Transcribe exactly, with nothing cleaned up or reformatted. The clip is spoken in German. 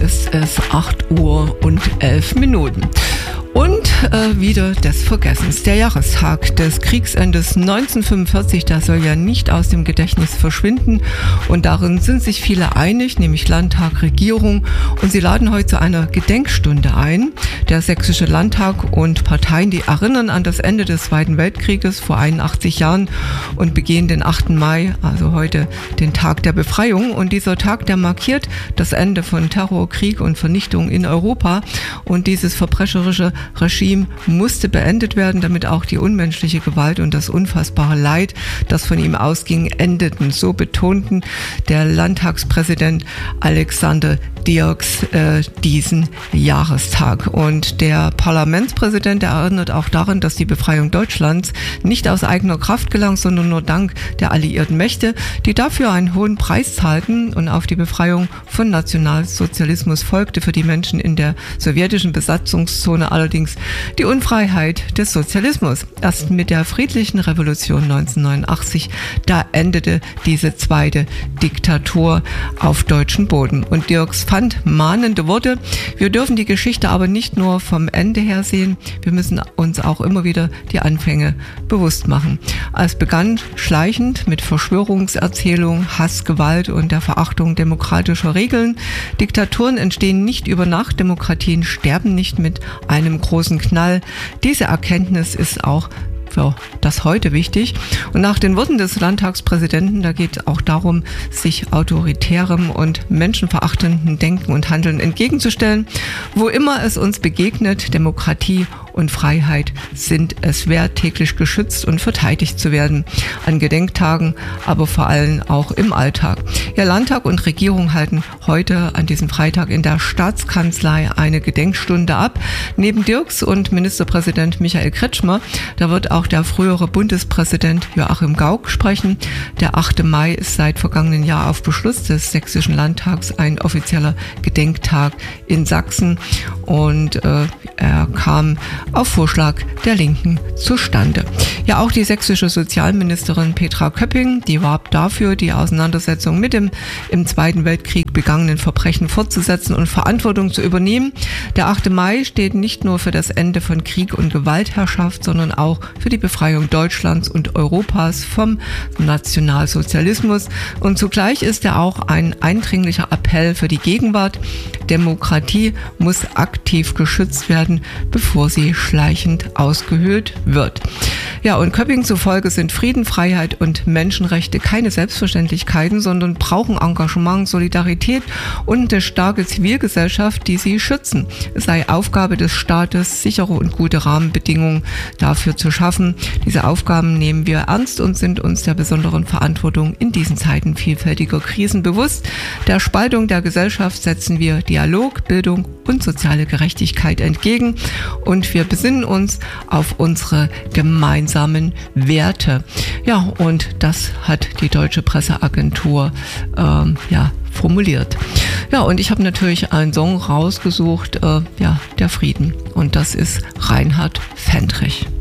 ist es acht Uhr und elf Minuten. Und äh, wieder des Vergessens. Der Jahrestag des Kriegsendes neunzehnhundertfünfundvierzig, der soll ja nicht aus dem Gedächtnis verschwinden. Und darin sind sich viele einig, nämlich Landtag, Regierung. Und sie laden heute zu einer Gedenkstunde ein. Der Sächsische Landtag und Parteien, die erinnern an das Ende des Zweiten Weltkrieges vor einundachtzig Jahren und begehen den achten Mai, also heute den Tag der Befreiung. Und dieser Tag, der markiert das Ende von Terror, Krieg und Vernichtung in Europa. Und dieses verbrecherische Regime musste beendet werden, damit auch die unmenschliche Gewalt und das unfassbare Leid, das von ihm ausging, endeten. So betonten der Landtagspräsident Alexander Dirks äh, diesen Jahrestag. Und der Parlamentspräsident erinnert auch daran, dass die Befreiung Deutschlands nicht aus eigener Kraft gelang, sondern nur dank der alliierten Mächte, die dafür einen hohen Preis zahlten. Und auf die Befreiung von Nationalsozialismus folgte für die Menschen in der sowjetischen Besatzungszone allerdings die Unfreiheit des Sozialismus. Erst mit der friedlichen Revolution neunzehnhundertneunundachtzig, da endete diese zweite Diktatur auf deutschem Boden. Und Dirks fand mahnende Worte: Wir dürfen die Geschichte aber nicht nur vom Ende her sehen, wir müssen uns auch immer wieder die Anfänge bewusst machen. Es begann schleichend mit Verschwörungserzählung, Hass, Gewalt und der Verachtung demokratischer Regeln. Diktaturen entstehen nicht über Nacht, Demokratien sterben nicht mit einem großen Knall. Diese Erkenntnis ist auch für das heute wichtig. Und nach den Worten des Landtagspräsidenten, da geht es auch darum, sich autoritärem und menschenverachtendem Denken und Handeln entgegenzustellen. Wo immer es uns begegnet, Demokratie und Freiheit sind es wert, täglich geschützt und verteidigt zu werden. An Gedenktagen, aber vor allem auch im Alltag. Ja, Landtag und Regierung halten heute an diesem Freitag in der Staatskanzlei eine Gedenkstunde ab. Neben Dirks und Ministerpräsident Michael Kretschmer, da wird auch der frühere Bundespräsident Joachim Gauck sprechen. Der achte Mai ist seit vergangenen Jahr auf Beschluss des Sächsischen Landtags ein offizieller Gedenktag in Sachsen. Und äh, er kam auf Vorschlag der Linken zustande. Ja, auch die sächsische Sozialministerin Petra Köpping, die warb dafür, die Auseinandersetzung mit dem im Zweiten Weltkrieg begangenen Verbrechen fortzusetzen und Verantwortung zu übernehmen. Der achte Mai steht nicht nur für das Ende von Krieg und Gewaltherrschaft, sondern auch für die Befreiung Deutschlands und Europas vom Nationalsozialismus. Und zugleich ist er auch ein eindringlicher Appell für die Gegenwart. Demokratie muss aktiv geschützt werden, bevor sie schleichend ausgehöhlt wird. Ja, und Köpping zufolge sind Frieden, Freiheit und Menschenrechte keine Selbstverständlichkeiten, sondern brauchen Engagement, Solidarität und eine starke Zivilgesellschaft, die sie schützen. Es sei Aufgabe des Staates, sichere und gute Rahmenbedingungen dafür zu schaffen. Diese Aufgaben nehmen wir ernst und sind uns der besonderen Verantwortung in diesen Zeiten vielfältiger Krisen bewusst. Der Spaltung der Gesellschaft setzen wir Dialog, Bildung und soziale Gerechtigkeit entgegen und wir besinnen uns auf unsere gemeinsamen Werte. Ja, und das hat die Deutsche Presseagentur ähm, ja, formuliert. Ja, und ich habe natürlich einen Song rausgesucht, äh, ja, der Frieden. Und das ist Reinhard Fendrich.